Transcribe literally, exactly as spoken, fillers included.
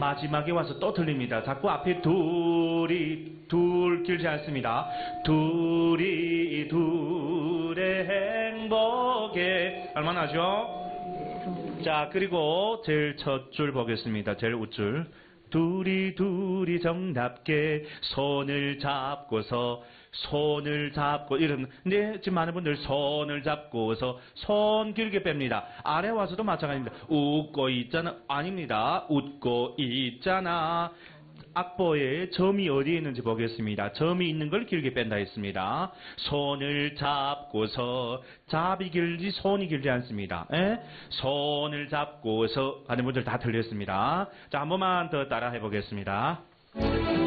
마지막에 와서 또 틀립니다. 자꾸 앞에 둘이, 둘 길지 않습니다. 둘이, 둘의 행복에. 얼마나 하죠? 자, 그리고 제일 첫 줄 보겠습니다. 제일 웃줄. 둘이 둘이 정답게 손을 잡고서 손을 잡고 이런. 근데 지금 많은 분들 손을 잡고서 손 길게 뺍니다. 아래 와서도 마찬가지입니다. 웃고 있잖아. 아닙니다. 웃고 있잖아. 악보에 점이 어디에 있는지 보겠습니다. 점이 있는 걸 길게 뺀다 했습니다. 손을 잡고서. 잡이 길지 손이 길지 않습니다. 에? 손을 잡고서 하는 분들 다 틀렸습니다. 자, 한 번만 더 따라 해보겠습니다.